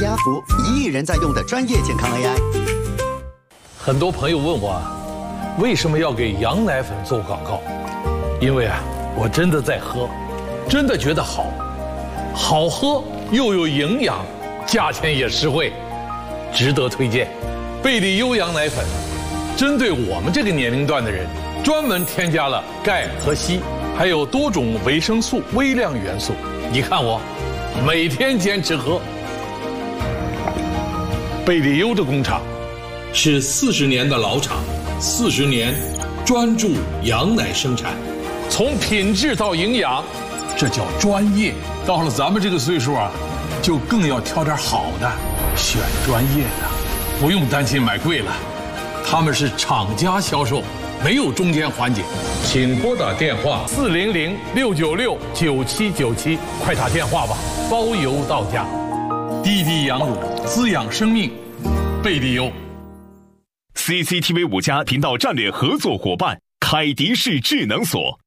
鸭福，1亿人在用的专业健康 AI。 很多朋友问我为什么要给羊奶粉做广告？因为我真的在喝，真的觉得好喝又有营养，价钱也实惠，值得推荐。贝利优羊奶粉针对我们这个年龄段的人，专门添加了钙和硒，还有多种维生素、微量元素。你看我每天坚持喝。贝利优的工厂是40年的老厂，40年专注羊奶生产，从品质到营养，这叫专业。到了咱们这个岁数就更要挑点好的，选专业的，不用担心买贵了。他们是厂家销售，没有中间环节。请拨打电话400-696-9797，快打电话吧，包邮到家。滴滴羊乳，滋养生命，贝利优。 CCTV 5+频道战略合作伙伴凯迪仕智能锁。